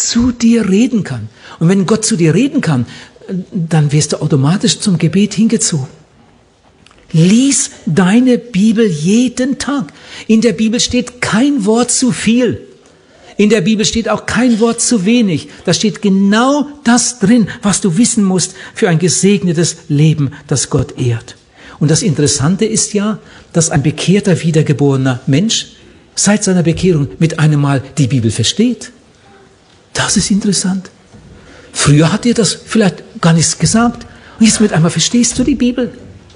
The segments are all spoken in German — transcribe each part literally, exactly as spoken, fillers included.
zu dir reden kann. Und wenn Gott zu dir reden kann, dann wirst du automatisch zum Gebet hingezogen. Lies deine Bibel jeden Tag. In der Bibel steht kein Wort zu viel. In der Bibel steht auch kein Wort zu wenig. Da steht genau das drin, was du wissen musst für ein gesegnetes Leben, das Gott ehrt. Und das Interessante ist ja, dass ein bekehrter, wiedergeborener Mensch seit seiner Bekehrung mit einem Mal die Bibel versteht. Das ist interessant. Früher hat dir das vielleicht gar nichts gesagt. Und jetzt mit einmal verstehst du die Bibel.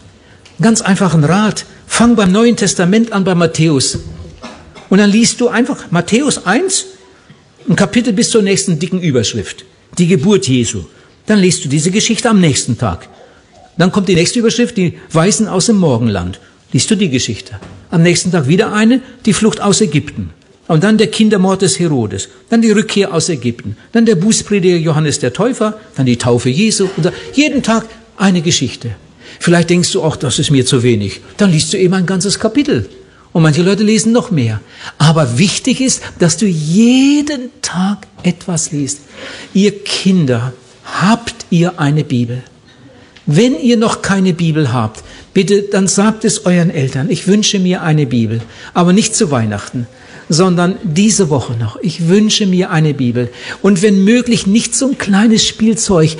Ganz einfachen Rat. Fang beim Neuen Testament an, bei Matthäus. Und dann liest du einfach Matthäus eins, ein Kapitel bis zur nächsten dicken Überschrift. Die Geburt Jesu. Dann liest du diese Geschichte am nächsten Tag. Dann kommt die nächste Überschrift, die Weisen aus dem Morgenland. Liest du die Geschichte. Am nächsten Tag wieder eine, die Flucht aus Ägypten. Und dann der Kindermord des Herodes. Dann die Rückkehr aus Ägypten. Dann der Bußprediger Johannes der Täufer. Dann die Taufe Jesu. Und jeden Tag eine Geschichte. Vielleicht denkst du auch, das ist mir zu wenig. Dann liest du eben ein ganzes Kapitel. Und manche Leute lesen noch mehr. Aber wichtig ist, dass du jeden Tag etwas liest. Ihr Kinder, habt ihr eine Bibel? Wenn ihr noch keine Bibel habt, bitte, dann sagt es euren Eltern. Ich wünsche mir eine Bibel, aber nicht zu Weihnachten, sondern diese Woche noch. Ich wünsche mir eine Bibel. Und wenn möglich nicht so ein kleines Spielzeug,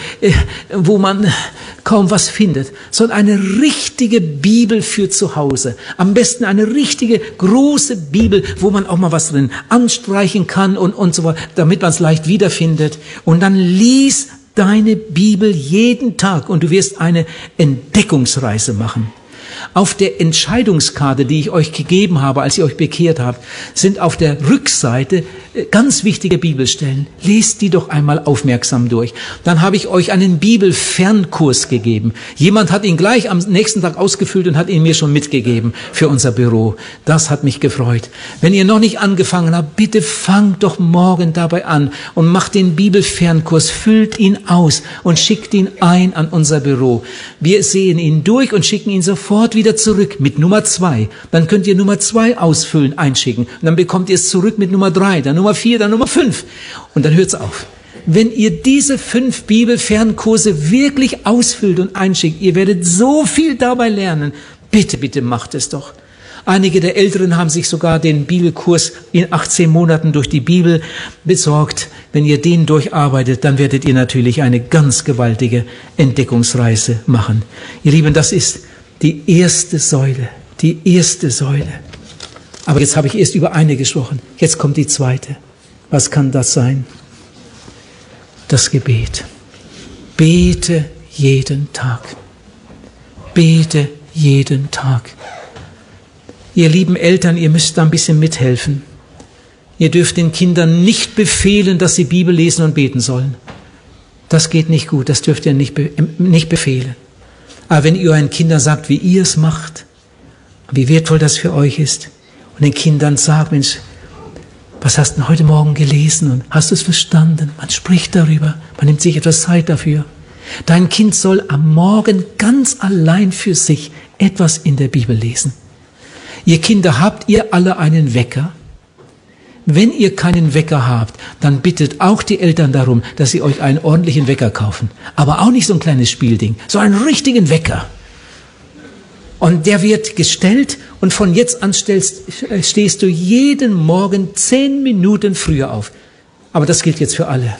wo man kaum was findet, sondern eine richtige Bibel für zu Hause. Am besten eine richtige große Bibel, wo man auch mal was drin anstreichen kann und, und so weiter, damit man es leicht wiederfindet. Und dann lies deine Bibel jeden Tag und du wirst eine Entdeckungsreise machen. Auf der Entscheidungskarte, die ich euch gegeben habe, als ihr euch bekehrt habt, sind auf der Rückseite ganz wichtige Bibelstellen. Lest die doch einmal aufmerksam durch. Dann habe ich euch einen Bibelfernkurs gegeben. Jemand hat ihn gleich am nächsten Tag ausgefüllt und hat ihn mir schon mitgegeben für unser Büro. Das hat mich gefreut. Wenn ihr noch nicht angefangen habt, bitte fangt doch morgen dabei an und macht den Bibelfernkurs, füllt ihn aus und schickt ihn ein an unser Büro. Wir sehen ihn durch und schicken ihn sofort wieder zurück mit Nummer zwei. Dann könnt ihr Nummer zwei ausfüllen, einschicken. Und dann bekommt ihr es zurück mit Nummer drei, dann Nummer vier, dann Nummer fünf. Und dann hört's auf. Wenn ihr diese fünf Bibelfernkurse wirklich ausfüllt und einschickt, ihr werdet so viel dabei lernen. Bitte, bitte macht es doch. Einige der Älteren haben sich sogar den Bibelkurs in achtzehn Monaten durch die Bibel besorgt. Wenn ihr den durcharbeitet, dann werdet ihr natürlich eine ganz gewaltige Entdeckungsreise machen. Ihr Lieben, das ist die erste Säule, die erste Säule. Aber jetzt habe ich erst über eine gesprochen. Jetzt kommt die zweite. Was kann das sein? Das Gebet. Bete jeden Tag. Bete jeden Tag. Ihr lieben Eltern, ihr müsst da ein bisschen mithelfen. Ihr dürft den Kindern nicht befehlen, dass sie Bibel lesen und beten sollen. Das geht nicht gut, das dürft ihr nicht, be- nicht befehlen. Aber wenn ihr euren Kindern sagt, wie ihr es macht, wie wertvoll das für euch ist, und den Kindern sagt, Mensch, was hast du denn heute Morgen gelesen und hast du es verstanden? Man spricht darüber, man nimmt sich etwas Zeit dafür. Dein Kind soll am Morgen ganz allein für sich etwas in der Bibel lesen. Ihr Kinder, habt ihr alle einen Wecker? Wenn ihr keinen Wecker habt, dann bittet auch die Eltern darum, dass sie euch einen ordentlichen Wecker kaufen. Aber auch nicht so ein kleines Spielding, so einen richtigen Wecker. Und der wird gestellt und von jetzt an stellst, stehst du jeden Morgen zehn Minuten früher auf. Aber das gilt jetzt für alle.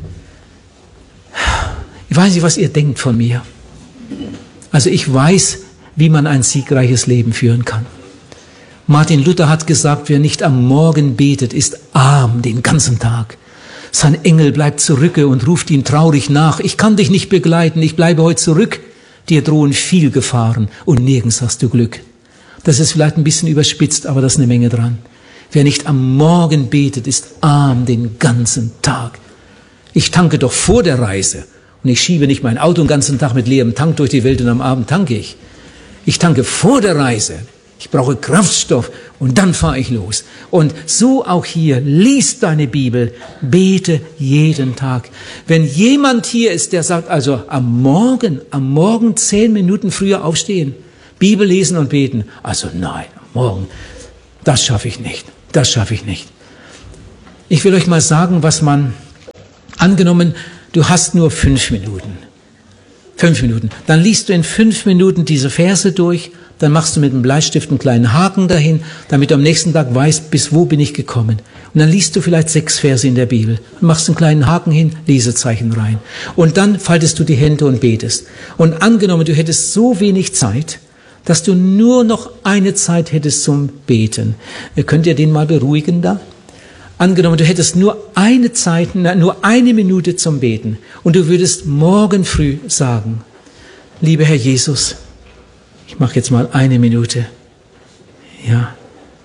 Ich weiß nicht, was ihr denkt von mir. Also ich weiß, wie man ein siegreiches Leben führen kann. Martin Luther hat gesagt, wer nicht am Morgen betet, ist arm den ganzen Tag. Sein Engel bleibt zurücke und ruft ihm traurig nach. Ich kann dich nicht begleiten, ich bleibe heute zurück. Dir drohen viel Gefahren und nirgends hast du Glück. Das ist vielleicht ein bisschen überspitzt, aber da ist eine Menge dran. Wer nicht am Morgen betet, ist arm den ganzen Tag. Ich tanke doch vor der Reise und ich schiebe nicht mein Auto den ganzen Tag mit leerem Tank durch die Welt und am Abend tanke ich. Ich tanke vor der Reise. Ich brauche Kraftstoff und dann fahre ich los. Und so auch hier, lies deine Bibel, bete jeden Tag. Wenn jemand hier ist, der sagt, also am Morgen, am Morgen zehn Minuten früher aufstehen, Bibel lesen und beten, also nein, am Morgen, das schaffe ich nicht, das schaffe ich nicht. Ich will euch mal sagen, was man Angenommen, du hast nur fünf Minuten. Fünf Minuten. Dann liest du in fünf Minuten diese Verse durch, dann machst du mit dem Bleistift einen kleinen Haken dahin, damit du am nächsten Tag weißt, bis wo bin ich gekommen. Und dann liest du vielleicht sechs Verse in der Bibel und machst einen kleinen Haken hin, Lesezeichen rein. Und dann faltest du die Hände und betest. Und angenommen, du hättest so wenig Zeit, dass du nur noch eine Zeit hättest zum Beten. Könnt ihr den mal beruhigen da? Angenommen, du hättest nur eine Zeit, nur eine Minute zum Beten und du würdest morgen früh sagen, lieber Herr Jesus, ich mache jetzt mal eine Minute. Ja.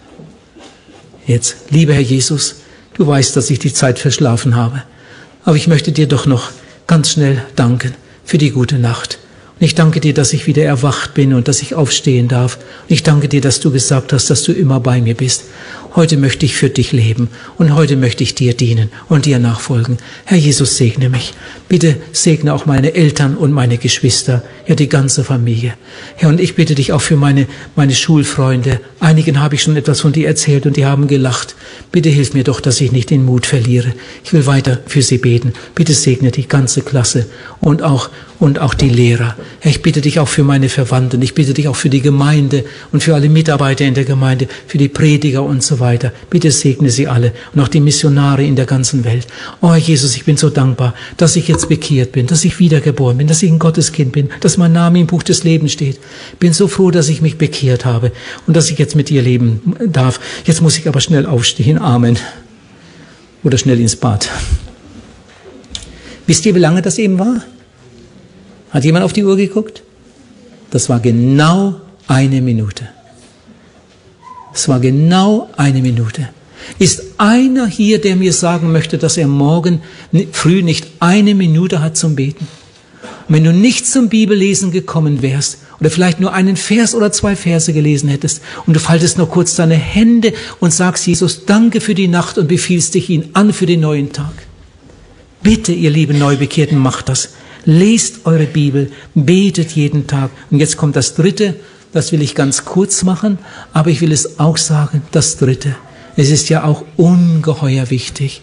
Jetzt, lieber Herr Jesus, du weißt, dass ich die Zeit verschlafen habe, aber ich möchte dir doch noch ganz schnell danken für die gute Nacht. Und ich danke dir, dass ich wieder erwacht bin und dass ich aufstehen darf. Und ich danke dir, dass du gesagt hast, dass du immer bei mir bist. Heute möchte ich für dich leben und heute möchte ich dir dienen und dir nachfolgen. Herr Jesus, segne mich. Bitte segne auch meine Eltern und meine Geschwister, ja die ganze Familie. Herr, und ich bitte dich auch für meine, meine Schulfreunde. Einigen habe ich schon etwas von dir erzählt und die haben gelacht. Bitte hilf mir doch, dass ich nicht den Mut verliere. Ich will weiter für sie beten. Bitte segne die ganze Klasse und auch, und auch die Lehrer. Herr, ich bitte dich auch für meine Verwandten. Ich bitte dich auch für die Gemeinde und für alle Mitarbeiter in der Gemeinde, für die Prediger und so weiter. Bitte segne sie alle und auch die Missionare in der ganzen Welt. Oh Jesus, ich bin so dankbar, dass ich jetzt bekehrt bin, dass ich wiedergeboren bin, dass ich ein Gotteskind bin, dass mein Name im Buch des Lebens steht. Ich bin so froh, dass ich mich bekehrt habe und dass ich jetzt mit dir leben darf. Jetzt muss ich aber schnell aufstehen. Amen. Oder schnell ins Bad. Wisst ihr, wie lange das eben war? Hat jemand auf die Uhr geguckt? Das war genau eine Minute. Es war genau eine Minute. Ist einer hier, der mir sagen möchte, dass er morgen früh nicht eine Minute hat zum Beten? Und wenn du nicht zum Bibellesen gekommen wärst oder vielleicht nur einen Vers oder zwei Verse gelesen hättest und du faltest nur kurz deine Hände und sagst, Jesus, danke für die Nacht und befiehlst dich ihn an für den neuen Tag. Bitte, ihr lieben Neubekehrten, macht das. Lest eure Bibel, betet jeden Tag. Und jetzt kommt das Dritte, das will ich ganz kurz machen, aber ich will es auch sagen, das Dritte. Es ist ja auch ungeheuer wichtig.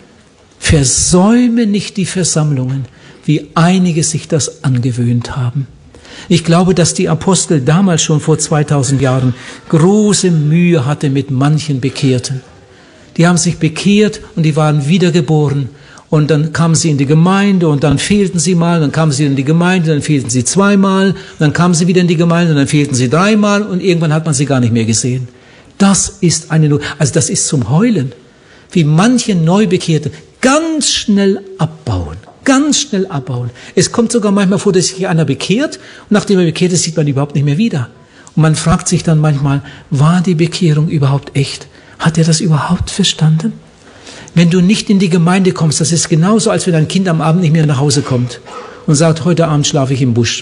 Versäume nicht die Versammlungen, wie einige sich das angewöhnt haben. Ich glaube, dass die Apostel damals schon vor zweitausend Jahren große Mühe hatte mit manchen Bekehrten. Die haben sich bekehrt und die waren wiedergeboren. Und dann kamen sie in die Gemeinde und dann fehlten sie mal, dann kamen sie in die Gemeinde, dann fehlten sie zweimal, dann kamen sie wieder in die Gemeinde und dann fehlten sie dreimal und irgendwann hat man sie gar nicht mehr gesehen. Das ist eine, also das ist zum Heulen, wie manche Neubekehrte ganz schnell abbauen, ganz schnell abbauen. Es kommt sogar manchmal vor, dass sich einer bekehrt und nachdem er bekehrt ist, sieht man ihn überhaupt nicht mehr wieder. Und man fragt sich dann manchmal, war die Bekehrung überhaupt echt? Hat er das überhaupt verstanden? Wenn du nicht in die Gemeinde kommst, das ist genauso, als wenn dein Kind am Abend nicht mehr nach Hause kommt und sagt, heute Abend schlafe ich im Busch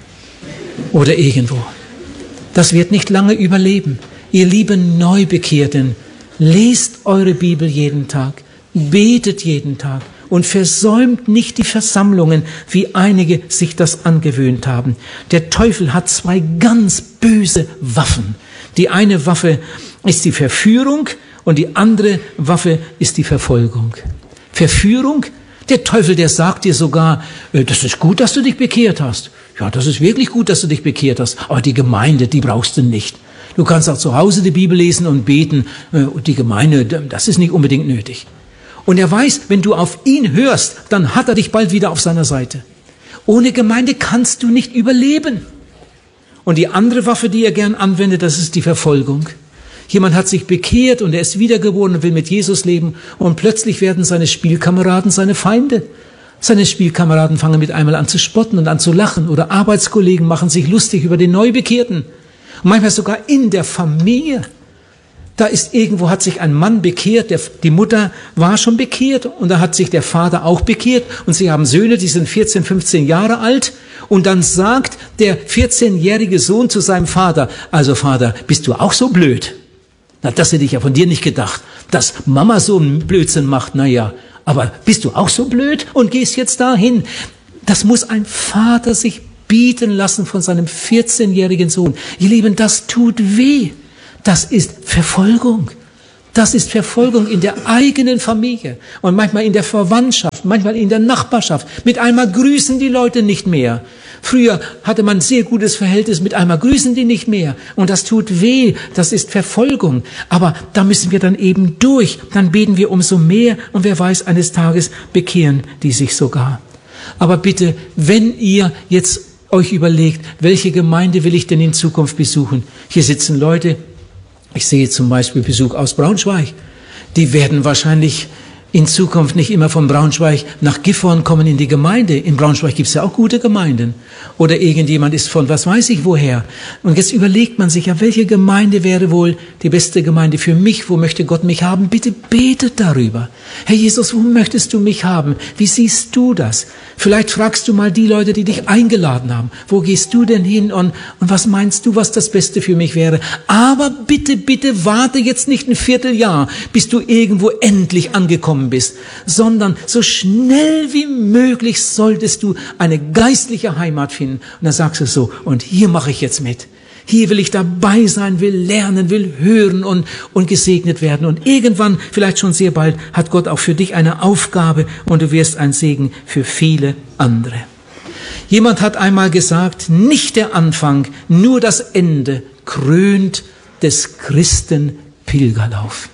oder irgendwo. Das wird nicht lange überleben. Ihr lieben Neubekehrten, lest eure Bibel jeden Tag, betet jeden Tag und versäumt nicht die Versammlungen, wie einige sich das angewöhnt haben. Der Teufel hat zwei ganz böse Waffen. Die eine Waffe ist die Verführung, und die andere Waffe ist die Verfolgung. Verführung, der Teufel, der sagt dir sogar, das ist gut, dass du dich bekehrt hast. Ja, das ist wirklich gut, dass du dich bekehrt hast. Aber die Gemeinde, die brauchst du nicht. Du kannst auch zu Hause die Bibel lesen und beten. Und die Gemeinde, das ist nicht unbedingt nötig. Und er weiß, wenn du auf ihn hörst, dann hat er dich bald wieder auf seiner Seite. Ohne Gemeinde kannst du nicht überleben. Und die andere Waffe, die er gern anwendet, das ist die Verfolgung. Jemand hat sich bekehrt und er ist wiedergeboren und will mit Jesus leben und plötzlich werden seine Spielkameraden seine Feinde. Seine Spielkameraden fangen mit einmal an zu spotten und an zu lachen oder Arbeitskollegen machen sich lustig über den Neubekehrten. Und manchmal sogar in der Familie. Da ist irgendwo, hat sich ein Mann bekehrt, der, die Mutter war schon bekehrt und da hat sich der Vater auch bekehrt und sie haben Söhne, die sind vierzehn, fünfzehn Jahre alt und dann sagt der vierzehnjährige Sohn zu seinem Vater, also Vater, bist du auch so blöd? Na, das hätte ich ja von dir nicht gedacht, dass Mama so einen Blödsinn macht, na ja, aber bist du auch so blöd und gehst jetzt dahin? Das muss ein Vater sich bieten lassen von seinem vierzehnjährigen Sohn. Ihr Lieben, das tut weh. Das ist Verfolgung. Das ist Verfolgung in der eigenen Familie und manchmal in der Verwandtschaft, manchmal in der Nachbarschaft. Mit einmal grüßen die Leute nicht mehr. Früher hatte man ein sehr gutes Verhältnis, mit einmal grüßen die nicht mehr. Und das tut weh, das ist Verfolgung. Aber da müssen wir dann eben durch. Dann beten wir umso mehr und wer weiß, eines Tages bekehren die sich sogar. Aber bitte, wenn ihr jetzt euch überlegt, welche Gemeinde will ich denn in Zukunft besuchen? Hier sitzen Leute, ich sehe zum Beispiel Besuch aus Braunschweig. Die werden wahrscheinlich in Zukunft nicht immer von Braunschweig nach Gifhorn kommen in die Gemeinde. In Braunschweig gibt es ja auch gute Gemeinden. Oder irgendjemand ist von was weiß ich woher. Und jetzt überlegt man sich, ja, welche Gemeinde wäre wohl die beste Gemeinde für mich? Wo möchte Gott mich haben? Bitte betet darüber. Herr Jesus, wo möchtest du mich haben? Wie siehst du das? Vielleicht fragst du mal die Leute, die dich eingeladen haben. Wo gehst du denn hin? Und, und was meinst du, was das Beste für mich wäre? Aber bitte, bitte warte jetzt nicht ein Vierteljahr, bis du irgendwo endlich angekommen bist, sondern so schnell wie möglich solltest du eine geistliche Heimat finden. Und dann sagst du so, und hier mache ich jetzt mit. Hier will ich dabei sein, will lernen, will hören und, und gesegnet werden. Und irgendwann, vielleicht schon sehr bald, hat Gott auch für dich eine Aufgabe und du wirst ein Segen für viele andere. Jemand hat einmal gesagt, nicht der Anfang, nur das Ende krönt des Christen Pilgerlauf.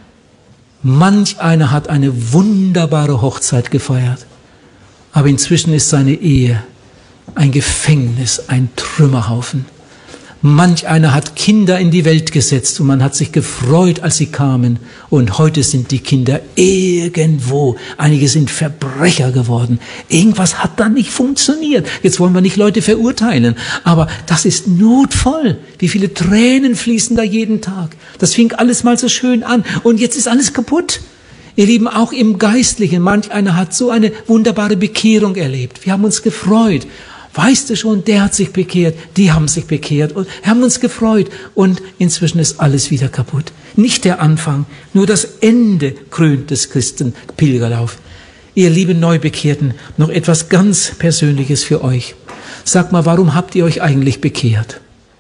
Manch einer hat eine wunderbare Hochzeit gefeiert, aber inzwischen ist seine Ehe ein Gefängnis, ein Trümmerhaufen. Manch einer hat Kinder in die Welt gesetzt und man hat sich gefreut, als sie kamen. Und heute sind die Kinder irgendwo. Einige sind Verbrecher geworden. Irgendwas hat da nicht funktioniert. Jetzt wollen wir nicht Leute verurteilen, aber das ist notvoll. Wie viele Tränen fließen da jeden Tag. Das fing alles mal so schön an und jetzt ist alles kaputt. Ihr Lieben, auch im Geistlichen, manch einer hat so eine wunderbare Bekehrung erlebt. Wir haben uns gefreut. Weißt du schon, der hat sich bekehrt, die haben sich bekehrt und haben uns gefreut und inzwischen ist alles wieder kaputt. Nicht der Anfang, nur das Ende krönt des Christen Pilgerlauf. Ihr lieben Neubekehrten, noch etwas ganz Persönliches für euch. Sag mal, warum habt ihr euch eigentlich bekehrt?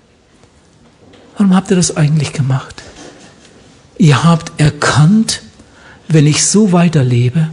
Warum habt ihr das eigentlich gemacht? Ihr habt erkannt, wenn ich so weiterlebe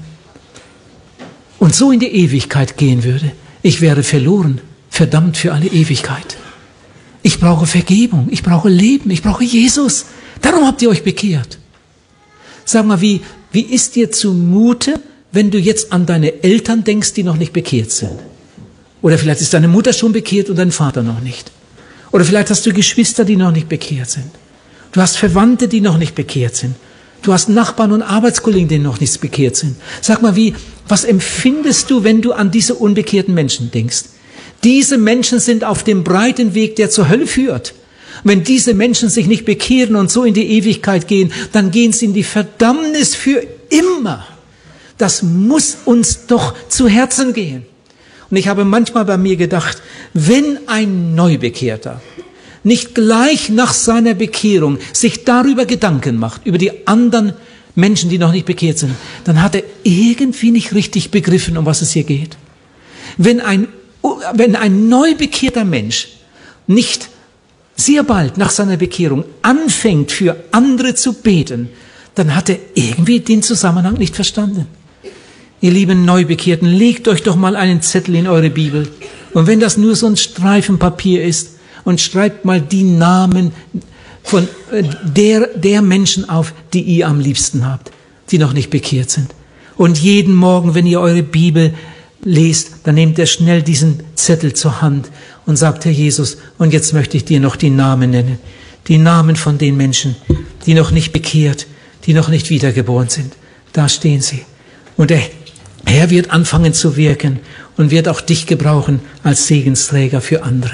und so in die Ewigkeit gehen würde, ich wäre verloren, verdammt für alle Ewigkeit. Ich brauche Vergebung, ich brauche Leben, ich brauche Jesus. Darum habt ihr euch bekehrt. Sag mal, wie, wie ist dir zumute, wenn du jetzt an deine Eltern denkst, die noch nicht bekehrt sind? Oder vielleicht ist deine Mutter schon bekehrt und dein Vater noch nicht. Oder vielleicht hast du Geschwister, die noch nicht bekehrt sind. Du hast Verwandte, die noch nicht bekehrt sind. Du hast Nachbarn und Arbeitskollegen, die noch nicht bekehrt sind. Sag mal, wie, was empfindest du, wenn du an diese unbekehrten Menschen denkst? Diese Menschen sind auf dem breiten Weg, der zur Hölle führt. Wenn diese Menschen sich nicht bekehren und so in die Ewigkeit gehen, dann gehen sie in die Verdammnis für immer. Das muss uns doch zu Herzen gehen. Und ich habe manchmal bei mir gedacht, wenn ein Neubekehrter nicht gleich nach seiner Bekehrung sich darüber Gedanken macht, über die anderen Menschen, die noch nicht bekehrt sind, dann hat er irgendwie nicht richtig begriffen, um was es hier geht. Wenn ein, wenn ein neu bekehrter Mensch nicht sehr bald nach seiner Bekehrung anfängt, für andere zu beten, dann hat er irgendwie den Zusammenhang nicht verstanden. Ihr lieben Neubekehrten, legt euch doch mal einen Zettel in eure Bibel. Und wenn das nur so ein Streifen Papier ist, und schreibt mal die Namen von der, der Menschen auf, die ihr am liebsten habt, die noch nicht bekehrt sind. Und jeden Morgen, wenn ihr eure Bibel lest, dann nehmt ihr schnell diesen Zettel zur Hand und sagt, Herr Jesus, und jetzt möchte ich dir noch die Namen nennen. Die Namen von den Menschen, die noch nicht bekehrt, die noch nicht wiedergeboren sind. Da stehen sie. Und der Herr wird anfangen zu wirken und wird auch dich gebrauchen als Segensträger für andere.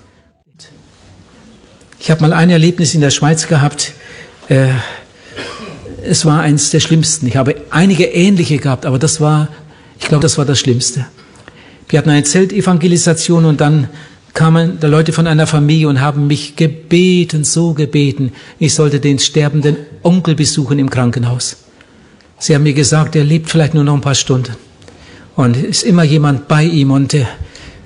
Ich habe mal ein Erlebnis in der Schweiz gehabt. Äh, es war eins der schlimmsten. Ich habe einige ähnliche gehabt, aber das war, ich glaube, das war das Schlimmste. Wir hatten eine Zeltevangelisation und dann kamen da Leute von einer Familie und haben mich gebeten, so gebeten, ich sollte den sterbenden Onkel besuchen im Krankenhaus. Sie haben mir gesagt, er lebt vielleicht nur noch ein paar Stunden. Und es ist immer jemand bei ihm und äh,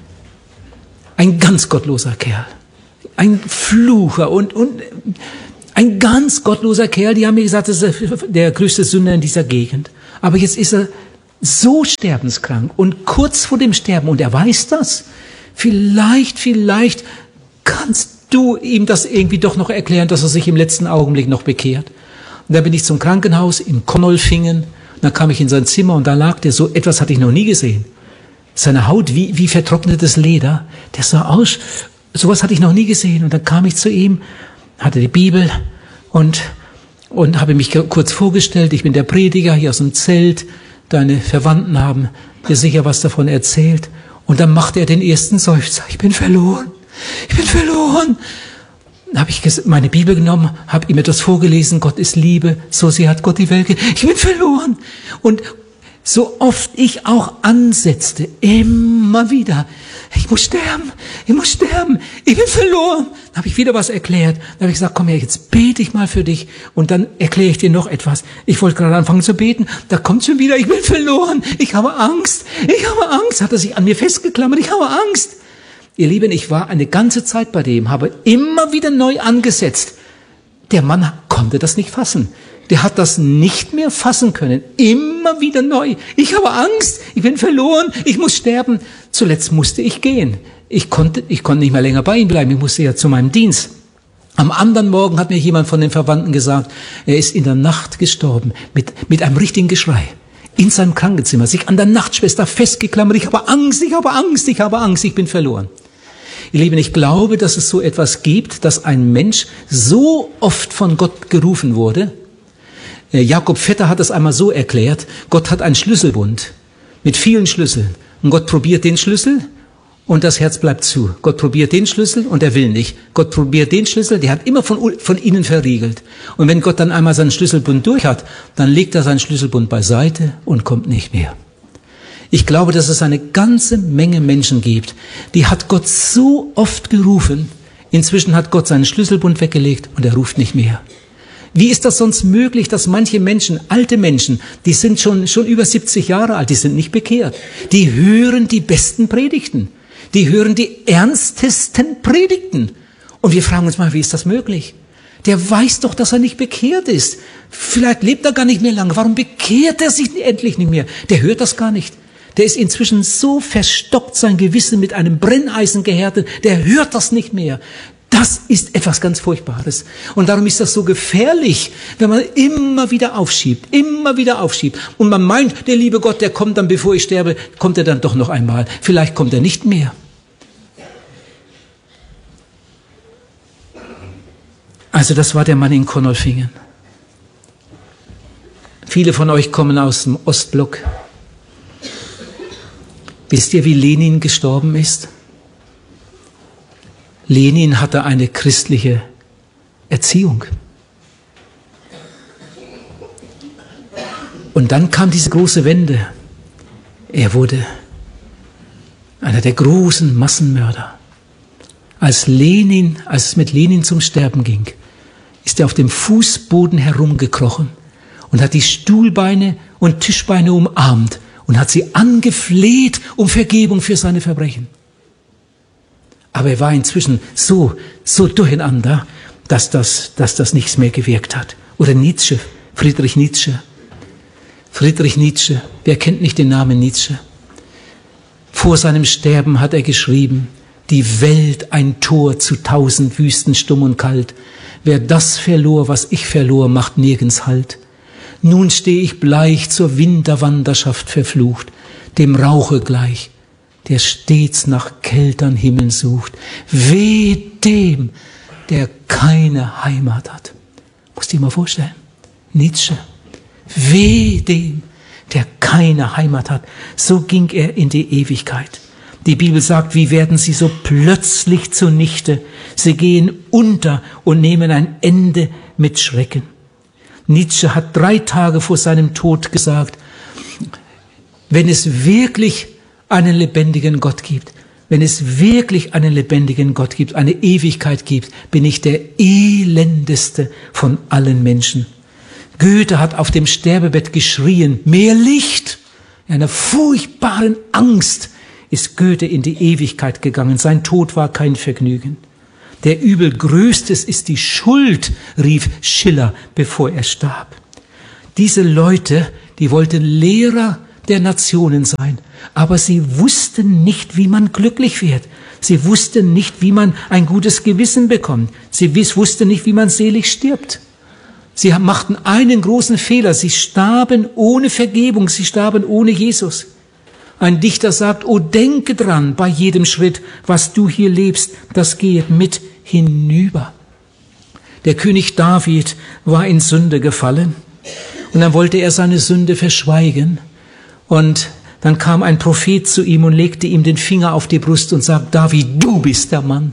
ein ganz gottloser Kerl. Ein Flucher und, und Ein ganz gottloser Kerl, die haben mir gesagt, das ist der größte Sünder in dieser Gegend. Aber jetzt ist er so sterbenskrank und kurz vor dem Sterben und er weiß das. Vielleicht, vielleicht kannst du ihm das irgendwie doch noch erklären, dass er sich im letzten Augenblick noch bekehrt. Und dann bin ich zum Krankenhaus in Konolfingen. Dann kam ich in sein Zimmer und da lag der, so etwas hatte ich noch nie gesehen. Seine Haut wie, wie vertrocknetes Leder. Der sah aus, sowas hatte ich noch nie gesehen. Und dann kam ich zu ihm, hatte die Bibel und, und habe mich kurz vorgestellt. Ich bin der Prediger hier aus dem Zelt. Deine Verwandten haben dir sicher was davon erzählt. Und dann machte er den ersten Seufzer. Ich bin verloren. Ich bin verloren. Dann habe ich meine Bibel genommen, habe ihm etwas vorgelesen. Gott ist Liebe. So sehr hat Gott die Welt gegeben. Ich bin verloren. Und so oft ich auch ansetzte, immer wieder, ich muss sterben, ich muss sterben, ich bin verloren. Dann habe ich wieder was erklärt. Dann habe ich gesagt, komm her, jetzt bete ich mal für dich und dann erkläre ich dir noch etwas. Ich wollte gerade anfangen zu beten, da kommt schon wieder, ich bin verloren, ich habe Angst, ich habe Angst. Hat er sich an mir festgeklammert, ich habe Angst. Ihr Lieben, ich war eine ganze Zeit bei dem, habe immer wieder neu angesetzt. Der Mann konnte das nicht fassen. Der hat das nicht mehr fassen können. Immer wieder neu. Ich habe Angst. Ich bin verloren. Ich muss sterben. Zuletzt musste ich gehen. Ich konnte, ich konnte nicht mehr länger bei ihm bleiben. Ich musste ja zu meinem Dienst. Am anderen Morgen hat mir jemand von den Verwandten gesagt, er ist in der Nacht gestorben. Mit, mit einem richtigen Geschrei. In seinem Krankenzimmer. Sich an der Nachtschwester festgeklammert. Ich habe Angst. Ich habe Angst. Ich habe Angst. Ich bin verloren. Ihr Lieben, ich glaube, dass es so etwas gibt, dass ein Mensch so oft von Gott gerufen wurde. Jakob Vetter hat es einmal so erklärt, Gott hat einen Schlüsselbund mit vielen Schlüsseln. Und Gott probiert den Schlüssel und das Herz bleibt zu. Gott probiert den Schlüssel und er will nicht. Gott probiert den Schlüssel, der hat immer von, von innen verriegelt. Und wenn Gott dann einmal seinen Schlüsselbund durch hat, dann legt er seinen Schlüsselbund beiseite und kommt nicht mehr. Ich glaube, dass es eine ganze Menge Menschen gibt, die hat Gott so oft gerufen, inzwischen hat Gott seinen Schlüsselbund weggelegt und er ruft nicht mehr. Wie ist das sonst möglich, dass manche Menschen, alte Menschen, die sind schon, schon über siebzig Jahre alt, die sind nicht bekehrt, die hören die besten Predigten, die hören die ernstesten Predigten. Und wir fragen uns mal, wie ist das möglich? Der weiß doch, dass er nicht bekehrt ist. Vielleicht lebt er gar nicht mehr lange. Warum bekehrt er sich endlich nicht mehr? Der hört das gar nicht. Der ist inzwischen so verstockt, sein Gewissen mit einem Brenneisen gehärtet, der hört das nicht mehr. Das ist etwas ganz Furchtbares. Und darum ist das so gefährlich, wenn man immer wieder aufschiebt, immer wieder aufschiebt. Und man meint, der liebe Gott, der kommt dann, bevor ich sterbe, kommt er dann doch noch einmal. Vielleicht kommt er nicht mehr. Also das war der Mann in Konolfingen. Viele von euch kommen aus dem Ostblock. Wisst ihr, wie Lenin gestorben ist? Lenin hatte eine christliche Erziehung. Und dann kam diese große Wende. Er wurde einer der großen Massenmörder. Als Lenin, als es mit Lenin zum Sterben ging, ist er auf dem Fußboden herumgekrochen und hat die Stuhlbeine und Tischbeine umarmt und hat sie angefleht um Vergebung für seine Verbrechen. Aber er war inzwischen so, so durcheinander, dass das, dass das nichts mehr gewirkt hat. Oder Nietzsche, Friedrich Nietzsche. Friedrich Nietzsche, wer kennt nicht den Namen Nietzsche? Vor seinem Sterben hat er geschrieben, die Welt ein Tor zu tausend Wüsten, stumm und kalt. Wer das verlor, was ich verlor, macht nirgends Halt. Nun steh ich bleich zur Winterwanderschaft verflucht, dem Rauche gleich, der stets nach kältern Himmeln sucht. Weh dem, der keine Heimat hat. Musst dir mal vorstellen, Nietzsche. Weh dem, der keine Heimat hat. So ging er in die Ewigkeit. Die Bibel sagt, wie werden sie so plötzlich zunichte? Sie gehen unter und nehmen ein Ende mit Schrecken. Nietzsche hat drei Tage vor seinem Tod gesagt, wenn es wirklich einen lebendigen Gott gibt, wenn es wirklich einen lebendigen Gott gibt, eine Ewigkeit gibt, bin ich der elendeste von allen Menschen. Goethe hat auf dem Sterbebett geschrien, mehr Licht. In einer furchtbaren Angst ist Goethe in die Ewigkeit gegangen. Sein Tod war kein Vergnügen. Der Übel größtes ist die Schuld, rief Schiller, bevor er starb. Diese Leute, die wollten Lehrer der Nationen sein, aber sie wussten nicht, wie man glücklich wird. Sie wussten nicht, wie man ein gutes Gewissen bekommt. Sie wussten nicht, wie man selig stirbt. Sie machten einen großen Fehler. Sie starben ohne Vergebung. Sie starben ohne Jesus. Ein Dichter sagt, oh, denke dran bei jedem Schritt, was du hier lebst, das geht mit hinüber. Der König David war in Sünde gefallen und dann wollte er seine Sünde verschweigen. Und dann kam ein Prophet zu ihm und legte ihm den Finger auf die Brust und sagte, David, du bist der Mann.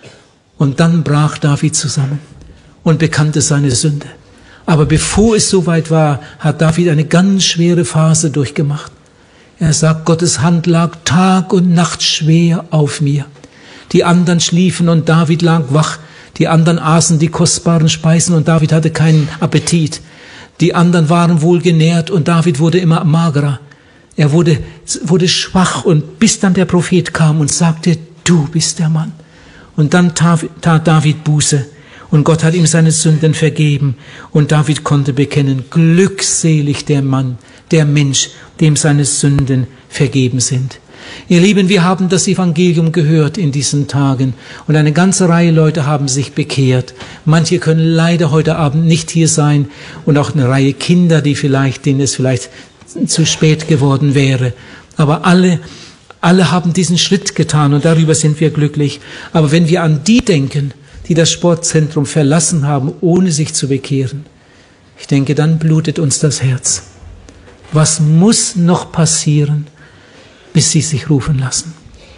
Und dann brach David zusammen und bekannte seine Sünde. Aber bevor es soweit war, hat David eine ganz schwere Phase durchgemacht. Er sagt, Gottes Hand lag Tag und Nacht schwer auf mir. Die anderen schliefen und David lag wach. Die anderen aßen die kostbaren Speisen und David hatte keinen Appetit. Die anderen waren wohlgenährt und David wurde immer magerer. Er wurde, wurde schwach und bis dann der Prophet kam und sagte, du bist der Mann. Und dann tat David Buße und Gott hat ihm seine Sünden vergeben und David konnte bekennen, glückselig der Mann, der Mensch, dem seine Sünden vergeben sind. Ihr Lieben, wir haben das Evangelium gehört in diesen Tagen und eine ganze Reihe Leute haben sich bekehrt. Manche können leider heute Abend nicht hier sein und auch eine Reihe Kinder, die vielleicht, denen es vielleicht zu spät geworden wäre. Aber alle, alle haben diesen Schritt getan und darüber sind wir glücklich. Aber wenn wir an die denken, die das Sportzentrum verlassen haben, ohne sich zu bekehren, ich denke, dann blutet uns das Herz. Was muss noch passieren, bis sie sich rufen lassen?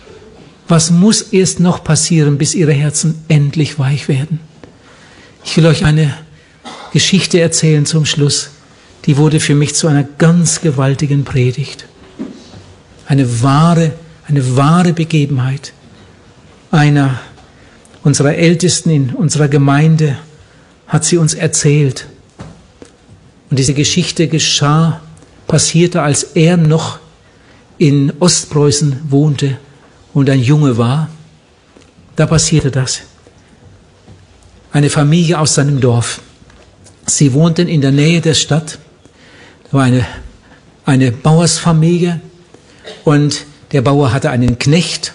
Was muss erst noch passieren, bis ihre Herzen endlich weich werden? Ich will euch eine Geschichte erzählen zum Schluss. Die wurde für mich zu einer ganz gewaltigen Predigt. Eine wahre, eine wahre Begebenheit. Einer unserer Ältesten in unserer Gemeinde hat sie uns erzählt. Und diese Geschichte geschah, passierte, als er noch in Ostpreußen wohnte und ein Junge war. Da passierte das. Eine Familie aus seinem Dorf. Sie wohnten in der Nähe der Stadt. Da war eine, eine Bauersfamilie und der Bauer hatte einen Knecht.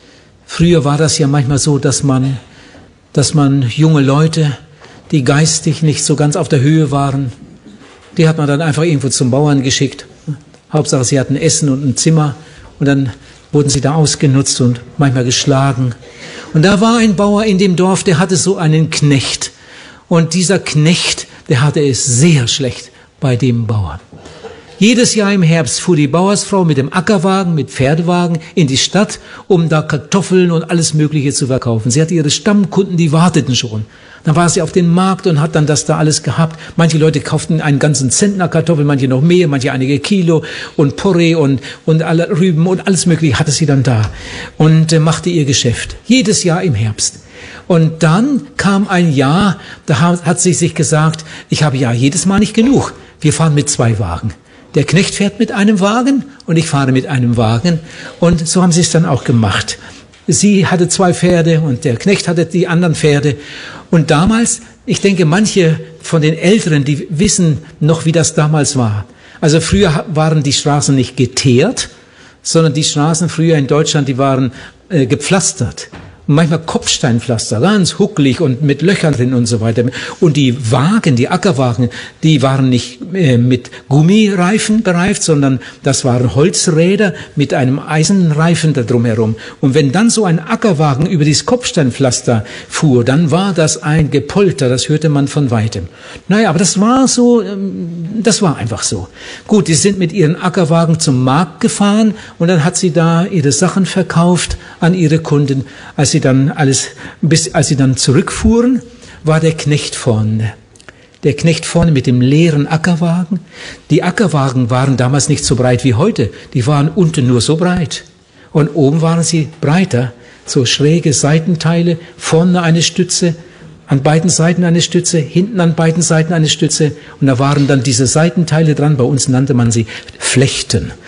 Früher war das ja manchmal so, dass man, dass man junge Leute, die geistig nicht so ganz auf der Höhe waren, die hat man dann einfach irgendwo zum Bauern geschickt. Hauptsache, sie hatten Essen und ein Zimmer und dann wurden sie da ausgenutzt und manchmal geschlagen. Und da war ein Bauer in dem Dorf, der hatte so einen Knecht. Und dieser Knecht, der hatte es sehr schlecht bei dem Bauern. Jedes Jahr im Herbst fuhr die Bauersfrau mit dem Ackerwagen, mit Pferdewagen in die Stadt, um da Kartoffeln und alles Mögliche zu verkaufen. Sie hatte ihre Stammkunden, die warteten schon. Dann war sie auf den Markt und hat dann das da alles gehabt. Manche Leute kauften einen ganzen Zentner Kartoffeln, manche noch mehr, manche einige Kilo und Porree und, und alle Rüben und alles Mögliche hatte sie dann da und äh, machte ihr Geschäft. Jedes Jahr im Herbst. Und dann kam ein Jahr, da hat, hat sie sich gesagt, ich habe ja jedes Mal nicht genug. Wir fahren mit zwei Wagen. Der Knecht fährt mit einem Wagen und ich fahre mit einem Wagen. Und so haben sie es dann auch gemacht. Sie hatte zwei Pferde und der Knecht hatte die anderen Pferde. Und damals, ich denke, manche von den Älteren, die wissen noch, wie das damals war. Also früher waren die Straßen nicht geteert, sondern die Straßen früher in Deutschland, die waren äh, gepflastert. Und manchmal Kopfsteinpflaster, ganz huckelig und mit Löchern drin und so weiter. Und die Wagen, die Ackerwagen, die waren nicht äh, mit Gummireifen bereift, sondern das waren Holzräder mit einem Eisenreifen da drumherum. Und wenn dann so ein Ackerwagen über dieses Kopfsteinpflaster fuhr, dann war das ein Gepolter, das hörte man von weitem. Naja, aber das war so, ähm, das war einfach so. Gut, die sind mit ihren Ackerwagen zum Markt gefahren und dann hat sie da ihre Sachen verkauft an ihre Kunden. Als sie dann alles, bis, als sie dann zurückfuhren, war der Knecht vorne. Der Knecht vorne mit dem leeren Ackerwagen. Die Ackerwagen waren damals nicht so breit wie heute. Die waren unten nur so breit. Und oben waren sie breiter. So schräge Seitenteile, vorne eine Stütze, an beiden Seiten eine Stütze, hinten an beiden Seiten eine Stütze. Und da waren dann diese Seitenteile dran. Bei uns nannte man sie Flechten.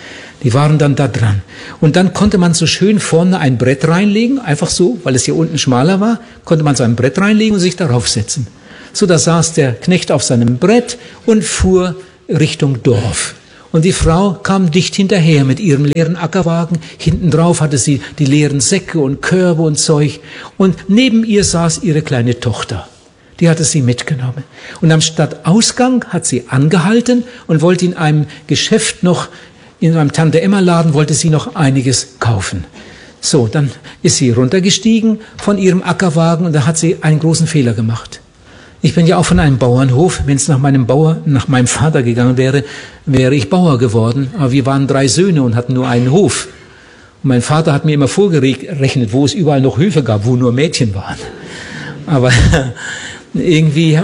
Die waren dann da dran. Und dann konnte man so schön vorne ein Brett reinlegen, einfach so, weil es hier unten schmaler war, konnte man so ein Brett reinlegen und sich darauf setzen. So, da saß der Knecht auf seinem Brett und fuhr Richtung Dorf. Und die Frau kam dicht hinterher mit ihrem leeren Ackerwagen. Hinten drauf hatte sie die leeren Säcke und Körbe und Zeug. Und neben ihr saß ihre kleine Tochter. Die hatte sie mitgenommen. Und am Stadtausgang hat sie angehalten und wollte in einem Geschäft noch, in einem Tante-Emma-Laden, wollte sie noch einiges kaufen. So, dann ist sie runtergestiegen von ihrem Ackerwagen und da hat sie einen großen Fehler gemacht. Ich bin ja auch von einem Bauernhof. Wenn es nach meinem Bauer, nach meinem Vater gegangen wäre, wäre ich Bauer geworden. Aber wir waren drei Söhne und hatten nur einen Hof. Und mein Vater hat mir immer vorgerechnet, wo es überall noch Höfe gab, wo nur Mädchen waren. Aber irgendwie,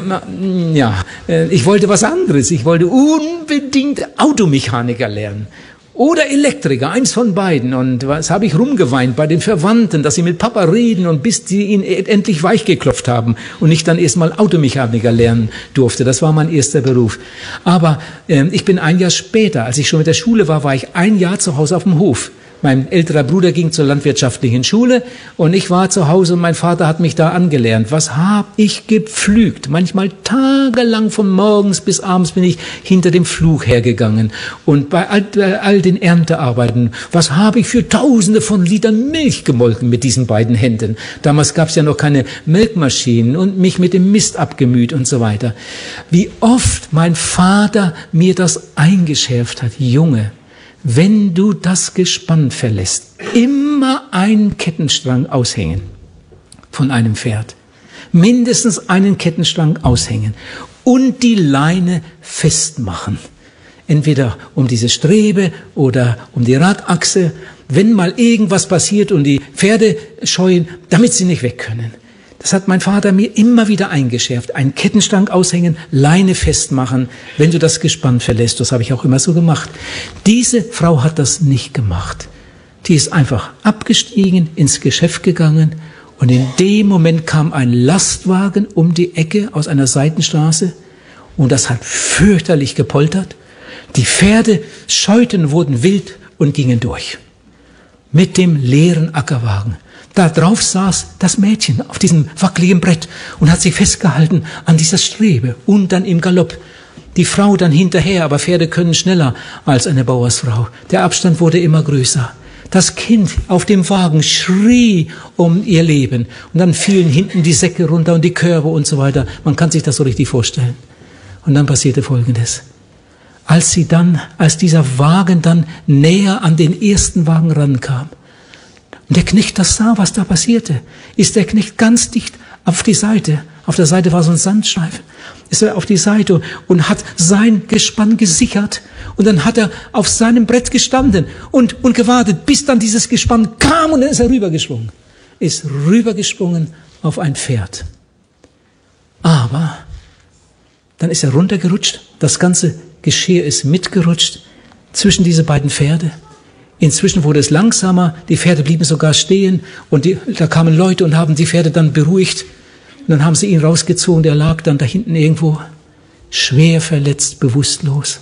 ja, ich wollte was anderes. Ich wollte unbedingt Automechaniker lernen. Oder Elektriker, eins von beiden. Und was habe ich rumgeweint bei den Verwandten, dass sie mit Papa reden und bis die ihn endlich weichgeklopft haben und ich dann erstmal Automechaniker lernen durfte. Das war mein erster Beruf. Aber äh, ich bin ein Jahr später, als ich schon mit der Schule war, war ich ein Jahr zu Hause auf dem Hof. Mein älterer Bruder ging zur landwirtschaftlichen Schule und ich war zu Hause und mein Vater hat mich da angelernt. Was hab ich gepflügt? Manchmal tagelang von morgens bis abends bin ich hinter dem Pflug hergegangen. Und bei all, bei all den Erntearbeiten, was habe ich für Tausende von Litern Milch gemolken mit diesen beiden Händen? Damals gab es ja noch keine Melkmaschinen und mich mit dem Mist abgemüht und so weiter. Wie oft mein Vater mir das eingeschärft hat, Junge, wenn du das Gespann verlässt, immer einen Kettenstrang aushängen von einem Pferd. Mindestens einen Kettenstrang aushängen und die Leine festmachen. Entweder um diese Strebe oder um die Radachse, wenn mal irgendwas passiert und die Pferde scheuen, damit sie nicht weg können. Das hat mein Vater mir immer wieder eingeschärft. Einen Kettenstrang aushängen, Leine festmachen, wenn du das Gespann verlässt. Das habe ich auch immer so gemacht. Diese Frau hat das nicht gemacht. Die ist einfach abgestiegen, ins Geschäft gegangen und in dem Moment kam ein Lastwagen um die Ecke aus einer Seitenstraße und das hat fürchterlich gepoltert. Die Pferde scheuten, wurden wild und gingen durch. Mit dem leeren Ackerwagen. Da drauf saß das Mädchen auf diesem wackeligen Brett und hat sich festgehalten an dieser Strebe und dann im Galopp. Die Frau dann hinterher, aber Pferde können schneller als eine Bauersfrau. Der Abstand wurde immer größer. Das Kind auf dem Wagen schrie um ihr Leben und dann fielen hinten die Säcke runter und die Körbe und so weiter. Man kann sich das so richtig vorstellen. Und dann passierte Folgendes. Als sie dann, als dieser Wagen dann näher an den ersten Wagen rankam, und der Knecht das sah, was da passierte, ist der Knecht ganz dicht auf die Seite. Auf der Seite war so ein Sandstreifen. Ist er auf die Seite und hat sein Gespann gesichert. Und dann hat er auf seinem Brett gestanden und, und gewartet, bis dann dieses Gespann kam und dann ist er rübergesprungen. Ist rübergesprungen auf ein Pferd. Aber dann ist er runtergerutscht. Das ganze Geschirr ist mitgerutscht zwischen diese beiden Pferde. Inzwischen wurde es langsamer, die Pferde blieben sogar stehen und die, da kamen Leute und haben die Pferde dann beruhigt. Und dann haben sie ihn rausgezogen, der lag dann da hinten irgendwo, schwer verletzt, bewusstlos.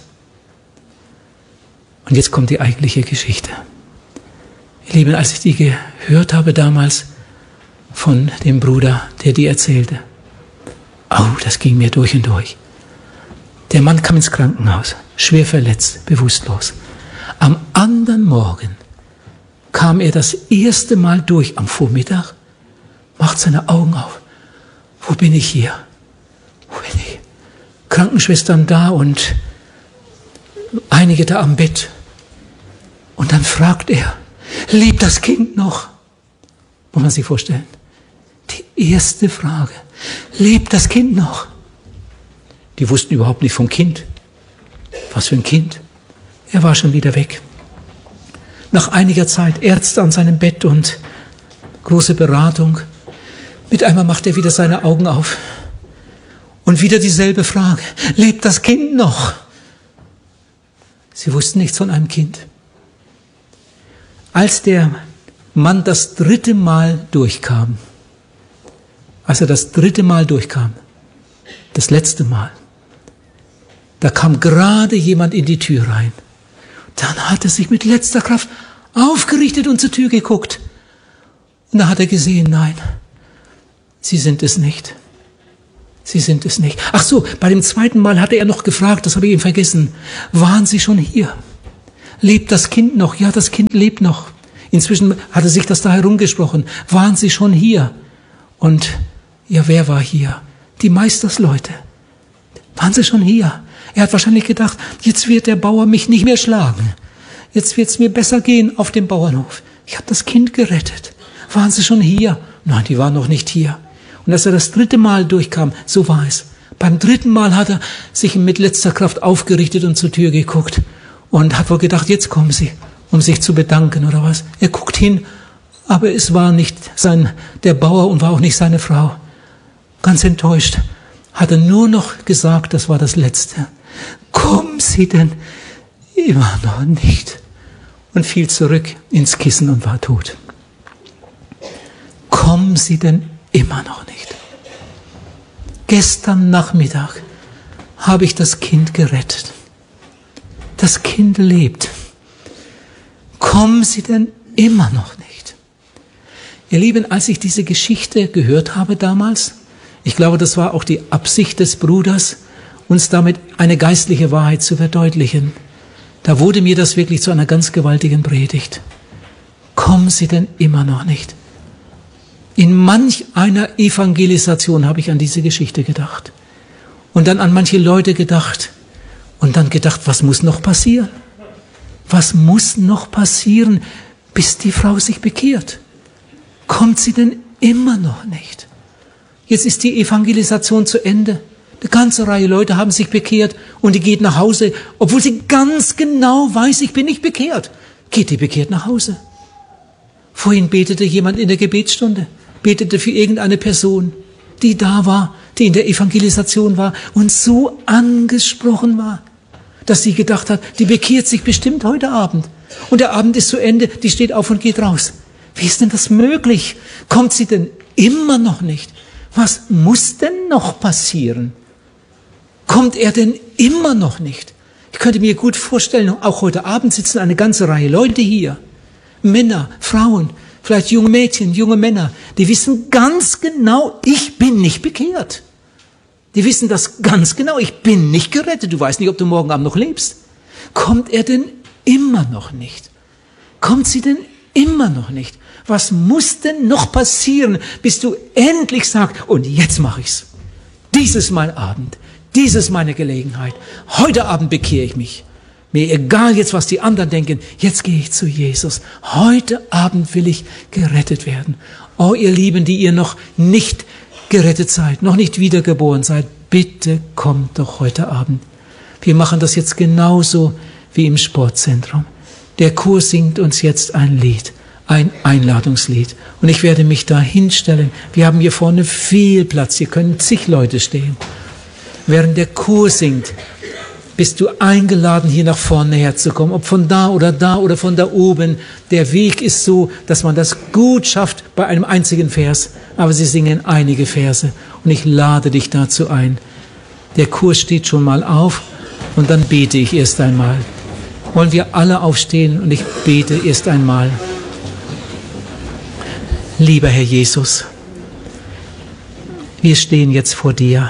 Und jetzt kommt die eigentliche Geschichte. Ihr Lieben, als ich die gehört habe damals von dem Bruder, der die erzählte, oh, das ging mir durch und durch. Der Mann kam ins Krankenhaus, schwer verletzt, bewusstlos. Am anderen Morgen kam er das erste Mal durch am Vormittag, macht seine Augen auf. Wo bin ich hier? Wo bin ich? Krankenschwestern da und einige da am Bett. Und dann fragt er, lebt das Kind noch? Muss man sich vorstellen. Die erste Frage, lebt das Kind noch? Die wussten überhaupt nicht vom Kind. Was für ein Kind? Er war schon wieder weg. Nach einiger Zeit Ärzte an seinem Bett und große Beratung. Mit einmal macht er wieder seine Augen auf. Und wieder dieselbe Frage. Lebt das Kind noch? Sie wussten nichts von einem Kind. Als der Mann das dritte Mal durchkam, als er das dritte Mal durchkam, das letzte Mal, da kam gerade jemand in die Tür rein. Dann hat er sich mit letzter Kraft aufgerichtet und zur Tür geguckt. Und da hat er gesehen, nein, sie sind es nicht. Sie sind es nicht. Ach so, bei dem zweiten Mal hatte er noch gefragt, das habe ich ihm vergessen, waren Sie schon hier? Lebt das Kind noch? Ja, das Kind lebt noch. Inzwischen hatte sich das da herumgesprochen. Waren Sie schon hier? Und ja, wer war hier? Die Meistersleute. Waren Sie schon hier? Er hat wahrscheinlich gedacht, jetzt wird der Bauer mich nicht mehr schlagen. Jetzt wird es mir besser gehen auf dem Bauernhof. Ich habe das Kind gerettet. Waren Sie schon hier? Nein, die waren noch nicht hier. Und als er das dritte Mal durchkam, so war es. Beim dritten Mal hat er sich mit letzter Kraft aufgerichtet und zur Tür geguckt und hat wohl gedacht, jetzt kommen sie, um sich zu bedanken oder was. Er guckt hin, aber es war nicht sein, der Bauer und war auch nicht seine Frau. Ganz enttäuscht hat er nur noch gesagt, das war das Letzte. Kommen Sie denn immer noch nicht? Und fiel zurück ins Kissen und war tot. Kommen Sie denn immer noch nicht? Gestern Nachmittag habe ich das Kind gerettet. Das Kind lebt. Kommen Sie denn immer noch nicht? Ihr Lieben, als ich diese Geschichte gehört habe damals, ich glaube, das war auch die Absicht des Bruders, uns damit eine geistliche Wahrheit zu verdeutlichen. Da wurde mir das wirklich zu einer ganz gewaltigen Predigt. Kommen Sie denn immer noch nicht? In manch einer Evangelisation habe ich an diese Geschichte gedacht. Und dann an manche Leute gedacht. Und dann gedacht, was muss noch passieren? Was muss noch passieren, bis die Frau sich bekehrt? Kommt sie denn immer noch nicht? Jetzt ist die Evangelisation zu Ende. Eine ganze Reihe Leute haben sich bekehrt und die geht nach Hause, obwohl sie ganz genau weiß, ich bin nicht bekehrt. Geht die bekehrt nach Hause. Vorhin betete jemand in der Gebetsstunde, betete für irgendeine Person, die da war, die in der Evangelisation war und so angesprochen war, dass sie gedacht hat, die bekehrt sich bestimmt heute Abend. Und der Abend ist zu Ende, die steht auf und geht raus. Wie ist denn das möglich? Kommt sie denn immer noch nicht? Was muss denn noch passieren? Kommt er denn immer noch nicht? Ich könnte mir gut vorstellen, auch heute Abend sitzen eine ganze Reihe Leute hier. Männer, Frauen, vielleicht junge Mädchen, junge Männer, die wissen ganz genau, ich bin nicht bekehrt. Die wissen das ganz genau, ich bin nicht gerettet. Du weißt nicht, ob du morgen Abend noch lebst. Kommt er denn immer noch nicht? Kommt sie denn immer noch nicht? Was muss denn noch passieren, bis du endlich sagst, und jetzt mache ich's. Dies ist mein Abend, dies ist meine Gelegenheit. Heute Abend bekehre ich mich. Mir egal jetzt, was die anderen denken, jetzt gehe ich zu Jesus. Heute Abend will ich gerettet werden. Oh, ihr Lieben, die ihr noch nicht gerettet seid, noch nicht wiedergeboren seid, bitte kommt doch heute Abend. Wir machen das jetzt genauso wie im Sportzentrum. Der Chor singt uns jetzt ein Lied, ein Einladungslied. Und ich werde mich da hinstellen. Wir haben hier vorne viel Platz, hier können zig Leute stehen. Während der Chor singt, bist du eingeladen, hier nach vorne herzukommen. Ob von da oder da oder von da oben. Der Weg ist so, dass man das gut schafft bei einem einzigen Vers. Aber sie singen einige Verse. Und ich lade dich dazu ein. Der Chor steht schon mal auf und dann bete ich erst einmal. Wollen wir alle aufstehen und ich bete erst einmal. Lieber Herr Jesus, wir stehen jetzt vor dir.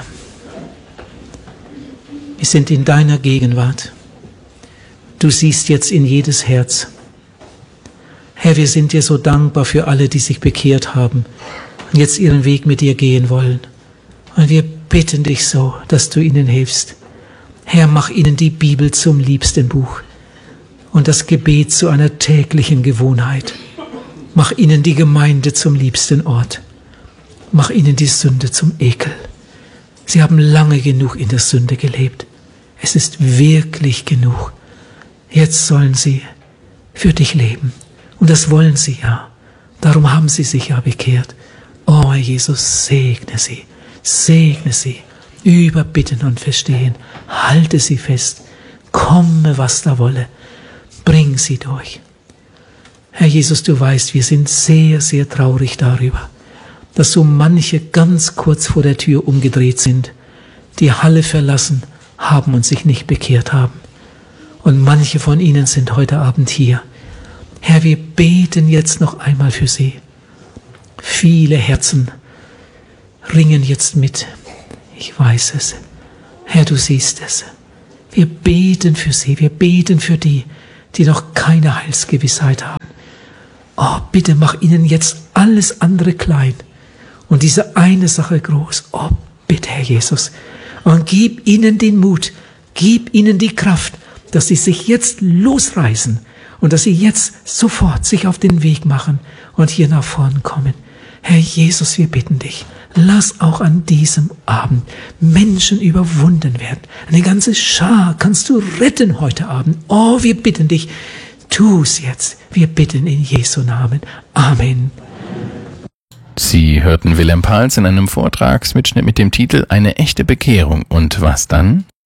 Wir sind in deiner Gegenwart. Du siehst jetzt in jedes Herz. Herr, wir sind dir so dankbar für alle, die sich bekehrt haben und jetzt ihren Weg mit dir gehen wollen. Und wir bitten dich so, dass du ihnen hilfst. Herr, mach ihnen die Bibel zum liebsten Buch und das Gebet zu einer täglichen Gewohnheit. Mach ihnen die Gemeinde zum liebsten Ort. Mach ihnen die Sünde zum Ekel. Sie haben lange genug in der Sünde gelebt. Es ist wirklich genug. Jetzt sollen sie für dich leben. Und das wollen sie ja. Darum haben sie sich ja bekehrt. Oh, Herr Jesus, segne sie. Segne sie. Überbitten und verstehen. Halte sie fest. Komme, was da wolle. Bring sie durch. Herr Jesus, du weißt, wir sind sehr, sehr traurig darüber, dass so manche ganz kurz vor der Tür umgedreht sind, die Halle verlassen haben und sich nicht bekehrt haben. Und manche von ihnen sind heute Abend hier. Herr, wir beten jetzt noch einmal für sie. Viele Herzen ringen jetzt mit. Ich weiß es. Herr, du siehst es. Wir beten für sie. Wir beten für die, die noch keine Heilsgewissheit haben. Oh, bitte mach ihnen jetzt alles andere klein und diese eine Sache groß. Oh, bitte, Herr Jesus. Und gib ihnen den Mut, gib ihnen die Kraft, dass sie sich jetzt losreißen und dass sie jetzt sofort sich auf den Weg machen und hier nach vorn kommen. Herr Jesus, wir bitten dich, lass auch an diesem Abend Menschen überwunden werden. Eine ganze Schar kannst du retten heute Abend. Oh, wir bitten dich, tu es jetzt. Wir bitten in Jesu Namen. Amen. Sie hörten Wilhelm Pals in einem Vortragsmitschnitt mit dem Titel Eine echte Bekehrung. Und was dann?